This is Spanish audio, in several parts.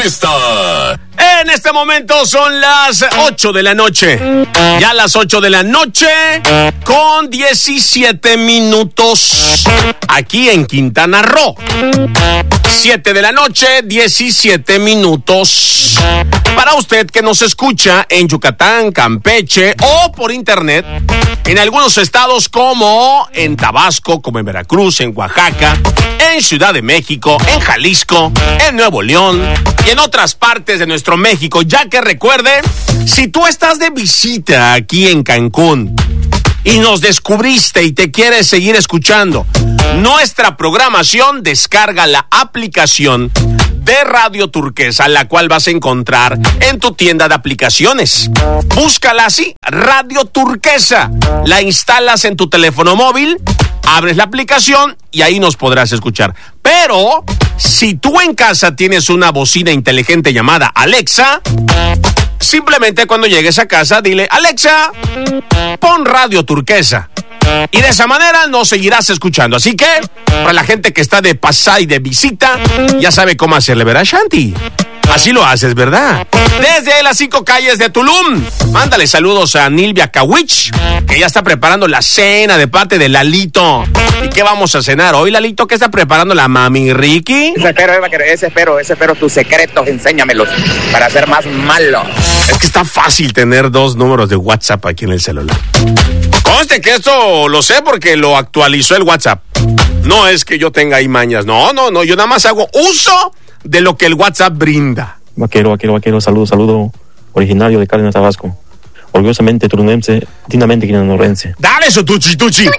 está. En este momento son las 8 de la noche. Ya las 8 de la noche con 17 minutos aquí en Quintana Roo. 7 de la noche, 17 minutos. Para usted que nos escucha en Yucatán, Campeche o por internet, en algunos estados como en Tabasco, como en Veracruz, en Oaxaca, en Ciudad de México, en Jalisco, en Nuevo León y en otras partes de nuestro México, ya que recuerde, si tú estás de visita aquí en Cancún y nos descubriste y te quieres seguir escuchando nuestra programación, descarga la aplicación de Radio Turquesa, la cual vas a encontrar en tu tienda de aplicaciones. Búscala así, Radio Turquesa. La instalas en tu teléfono móvil, abres la aplicación y ahí nos podrás escuchar. Pero si tú en casa tienes una bocina inteligente llamada Alexa, simplemente cuando llegues a casa dile: Alexa, pon Radio Turquesa. Y de esa manera nos seguirás escuchando. Así que, para la gente que está de pasada y de visita, ya sabe cómo hacerle, ¿verdad, Shanti? Así lo haces, ¿verdad? Desde las 5 calles de Tulum, mándale saludos a Nilvia Kawich, que ya está preparando la cena de parte de Lalito. ¿Y qué vamos a cenar hoy, Lalito? ¿Qué está preparando la mami Ricky? Ese espero tus secretos, enséñamelos para ser más malo. Es que está fácil tener 2 números de WhatsApp aquí en el celular. Conste que esto lo sé porque lo actualizó el WhatsApp. No es que yo tenga ahí mañas. No. Yo nada más hago uso de lo que el WhatsApp brinda. Vaquero. Saludo. Originario de Cárdenas, Tabasco. Orgullosamente turunense, dignamente quinanorense. ¡Dale eso, Tuchi!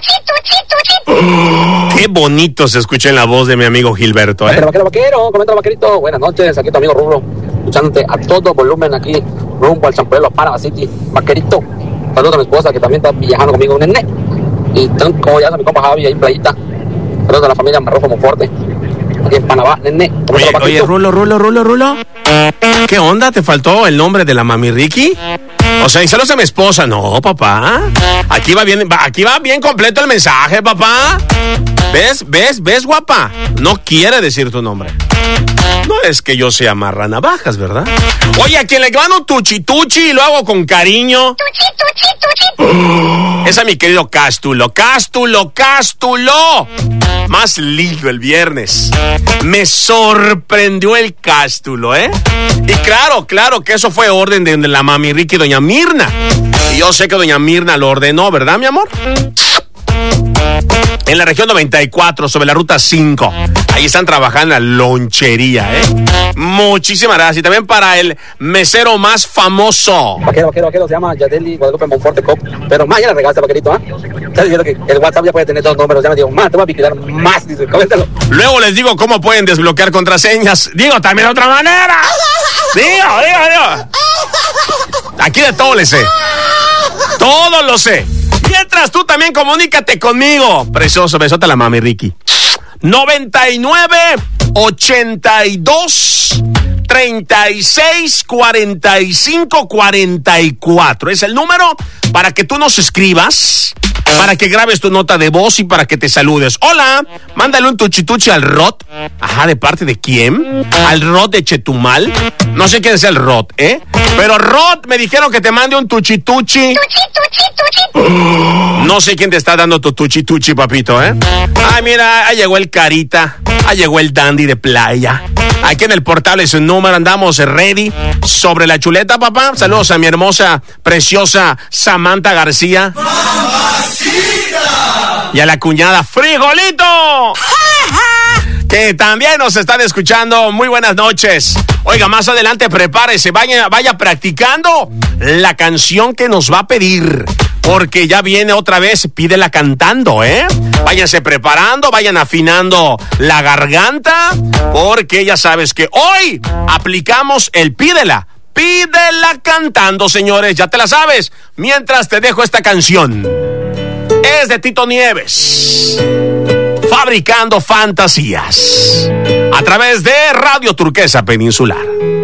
¡Qué bonito se escucha en la voz de mi amigo Gilberto, ¿eh? Vaquero, comenta vaquerito. Buenas noches, aquí tu amigo Rubro, escuchándote a todo volumen aquí, rumbo al San Pedro, Panama City. Vaquerito, saludos a mi esposa que también está viajando conmigo, nene. Y como ya a mi compa Javi ahí en Playita. Saludos a la familia Marrojo Monforte, aquí en Panamá, nene. Oye, Rulo. ¿Qué onda? ¿Te faltó el nombre de la mami Ricky? O sea, y saludos a mi esposa. No, papá. Aquí va bien completo el mensaje, papá. ¿Ves, guapa? No quiere decir tu nombre. No es que yo sea marranavajas, ¿verdad? Oye, a quien le gano tuchi y lo hago con cariño. Es a mi querido Cástulo. Más lindo el viernes. Me sorprendió el Cástulo, ¿eh? Y claro que eso fue orden de la mami Ricky y doña Mirna. Y yo sé que doña Mirna lo ordenó, ¿verdad, mi amor? En la región 94, sobre la ruta 5. Ahí están trabajando en la lonchería, ¿eh? Muchísimas gracias. Y también para el mesero más famoso. Vaquero, se llama Yadeli Guadalupe Monforte Cop. Pero más ya le regaste, vaquerito, ¿ah? Estás diciendo que el WhatsApp ya puede tener 2 números. Ya me digo, más, te voy a vigilar más. Dice, coméntalo. Luego les digo cómo pueden desbloquear contraseñas. Digo también de otra manera. Digo. Aquí de todo le sé. Todo lo sé. Mientras tú también comunícate conmigo. Precioso, besote a la mami Ricky. 99 82 36 45 44. Es el número para que tú nos escribas, para que grabes tu nota de voz y para que te saludes. Hola, mándale un tuchi al Rod. Ajá, ¿de parte de quién? Al Rod de Chetumal. No sé quién es el Rod, ¿eh? Pero Rod, me dijeron que te mande un tuchi. No sé quién te está dando tu tuchi, papito, ¿eh? Ay, mira, ahí llegó el Carita. Ahí llegó el Dandy de playa. Aquí en el portal es un número, andamos ready. Sobre la chuleta, papá. Saludos a mi hermosa, preciosa Samantha García. ¡Mamacita! Y a la cuñada Frijolito, que también nos están escuchando. Muy buenas noches. Oiga, más adelante prepárese, vaya practicando la canción que nos va a pedir, porque ya viene otra vez, pídela cantando, ¿eh? Váyanse preparando, vayan afinando la garganta, porque ya sabes que hoy aplicamos el pídela cantando, señores, ya te la sabes. Mientras te dejo esta canción, es de Tito Nieves, Fabricando Fantasías, a través de Radio Turquesa Peninsular.